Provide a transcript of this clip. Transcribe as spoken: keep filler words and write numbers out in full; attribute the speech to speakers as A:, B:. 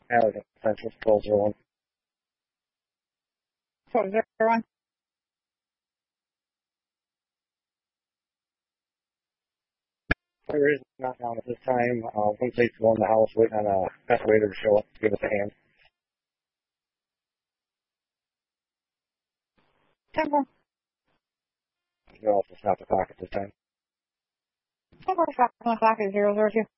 A: Allergen Central twelve oh one.
B: twelve oh one.
A: There is not down at this time. Uh, one place is in the house waiting on a excavator to show up to give us a hand.
B: Temple.
A: You're also stop the clock at this time.
B: Temple stop on the clock at zero zero two.